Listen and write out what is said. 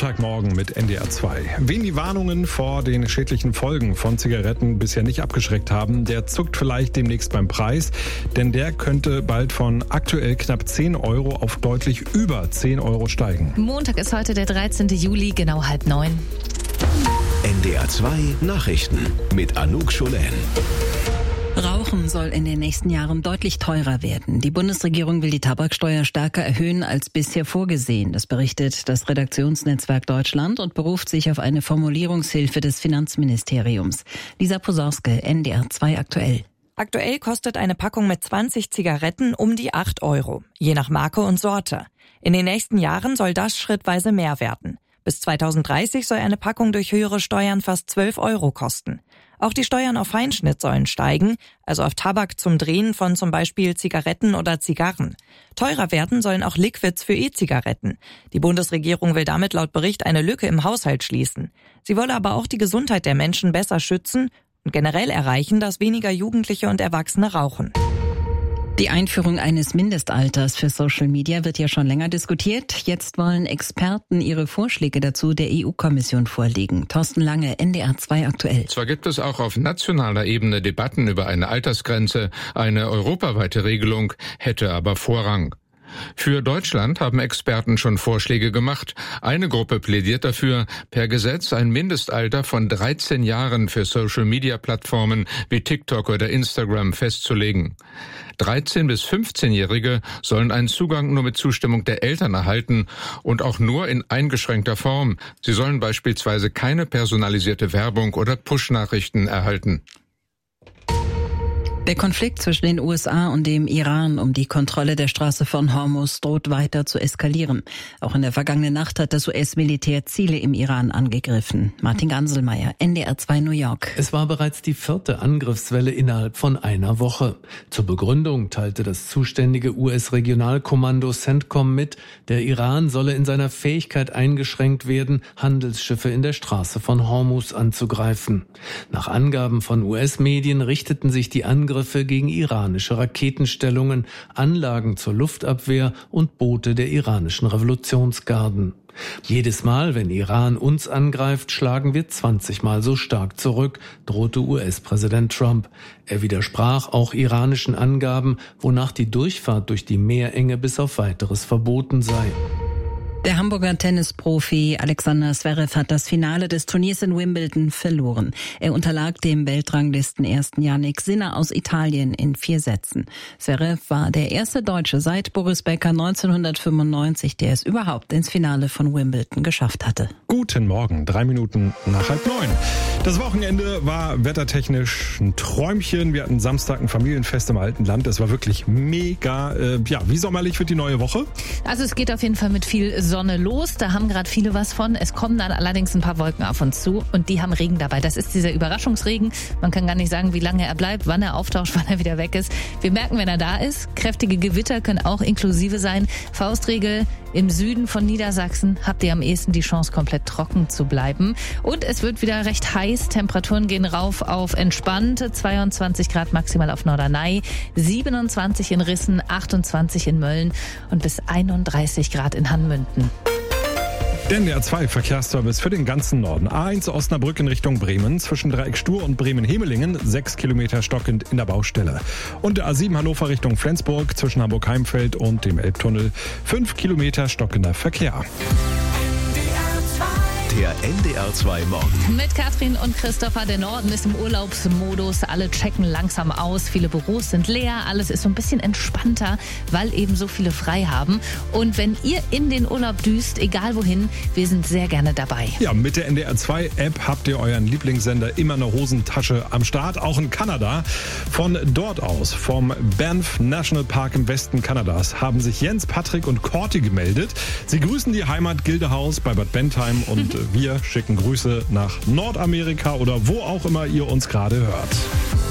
Montagmorgen mit NDR 2. Wen die Warnungen vor den schädlichen Folgen von Zigaretten bisher nicht abgeschreckt haben, der zuckt vielleicht demnächst beim Preis, denn der könnte bald von aktuell knapp 10 Euro auf deutlich über 10 Euro steigen. Montag ist heute der 13. Juli, genau 8:30. NDR 2 Nachrichten mit Anouk Scholen. Rauchen soll in den nächsten Jahren deutlich teurer werden. Die Bundesregierung will die Tabaksteuer stärker erhöhen als bisher vorgesehen. Das berichtet das Redaktionsnetzwerk Deutschland und beruft sich auf eine Formulierungshilfe des Finanzministeriums. Lisa Posauske, NDR 2 aktuell. Aktuell kostet eine Packung mit 20 Zigaretten um die 8 Euro, je nach Marke und Sorte. In den nächsten Jahren soll das schrittweise mehr werden. Bis 2030 soll eine Packung durch höhere Steuern fast 12 Euro kosten. Auch die Steuern auf Feinschnitt sollen steigen, also auf Tabak zum Drehen von zum Beispiel Zigaretten oder Zigarren. Teurer werden sollen auch Liquids für E-Zigaretten. Die Bundesregierung will damit laut Bericht eine Lücke im Haushalt schließen. Sie wolle aber auch die Gesundheit der Menschen besser schützen und generell erreichen, dass weniger Jugendliche und Erwachsene rauchen. Die Einführung eines Mindestalters für Social Media wird ja schon länger diskutiert. Jetzt wollen Experten ihre Vorschläge dazu der EU-Kommission vorlegen. Thorsten Lange, NDR 2 aktuell. Zwar gibt es auch auf nationaler Ebene Debatten über eine Altersgrenze, eine europaweite Regelung hätte aber Vorrang. Für Deutschland haben Experten schon Vorschläge gemacht. Eine Gruppe plädiert dafür, per Gesetz ein Mindestalter von 13 Jahren für Social-Media-Plattformen wie TikTok oder Instagram festzulegen. 13- bis 15-Jährige sollen einen Zugang nur mit Zustimmung der Eltern erhalten und auch nur in eingeschränkter Form. Sie sollen beispielsweise keine personalisierte Werbung oder Push-Nachrichten erhalten. Der Konflikt zwischen den USA und dem Iran um die Kontrolle der Straße von Hormuz droht weiter zu eskalieren. Auch in der vergangenen Nacht hat das US-Militär Ziele im Iran angegriffen. Martin Ganselmeier, NDR 2 New York. Es war bereits die 4. Angriffswelle innerhalb von einer Woche. Zur Begründung teilte das zuständige US-Regionalkommando CENTCOM mit, der Iran solle in seiner Fähigkeit eingeschränkt werden, Handelsschiffe in der Straße von Hormuz anzugreifen. Nach Angaben von US-Medien richteten sich die Angriffe gegen iranische Raketenstellungen, Anlagen zur Luftabwehr und Boote der iranischen Revolutionsgarden. Jedes Mal, wenn Iran uns angreift, schlagen wir 20 Mal so stark zurück, drohte US-Präsident Trump. Er widersprach auch iranischen Angaben, wonach die Durchfahrt durch die Meerenge bis auf Weiteres verboten sei. Der Hamburger Tennisprofi Alexander Zverev hat das Finale des Turniers in Wimbledon verloren. Er unterlag dem Weltranglistenersten Jannik Sinner aus Italien in 4 Sätzen. Zverev war der erste Deutsche seit Boris Becker 1995, der es überhaupt ins Finale von Wimbledon geschafft hatte. Guten Morgen, 3 Minuten nach 8:30. Das Wochenende war wettertechnisch ein Träumchen. Wir hatten Samstag ein Familienfest im alten Land. Das war wirklich mega. Wie sommerlich wird die neue Woche? Also es geht auf jeden Fall mit viel Sonne los. Da haben gerade viele was von. Es kommen dann allerdings ein paar Wolken auf uns zu und die haben Regen dabei. Das ist dieser Überraschungsregen. Man kann gar nicht sagen, wie lange er bleibt, wann er auftaucht, wann er wieder weg ist. Wir merken, wenn er da ist. Kräftige Gewitter können auch inklusive sein. Faustregel: im Süden von Niedersachsen habt ihr am ehesten die Chance, komplett trocken zu bleiben. Und es wird wieder recht heiß. Temperaturen gehen rauf auf entspannte 22 Grad maximal auf Norderney, 27 in Rissen, 28 in Mölln und bis 31 Grad in Hanmünden. Der NDR 2 Verkehrsservice für den ganzen Norden. A1 Osnabrück in Richtung Bremen, zwischen Dreieck Stur und Bremen-Hemelingen, 6 Kilometer stockend in der Baustelle. Und der A7 Hannover Richtung Flensburg, zwischen Hamburg-Heimfeld und dem Elbtunnel, 5 Kilometer stockender Verkehr. Der NDR 2 Morgen. Mit Katrin und Christopher. Der Norden ist im Urlaubsmodus. Alle checken langsam aus. Viele Büros sind leer. Alles ist so ein bisschen entspannter, weil eben so viele frei haben. Und wenn ihr in den Urlaub düst, egal wohin, wir sind sehr gerne dabei. Ja, mit der NDR 2 App habt ihr euren Lieblingssender immer in der Hosentasche am Start, auch in Kanada. Von dort aus, vom Banff National Park im Westen Kanadas, haben sich Jens, Patrick und Corti gemeldet. Sie grüßen die Heimat Gildehaus bei Bad Bentheim und wir schicken Grüße nach Nordamerika oder wo auch immer ihr uns gerade hört.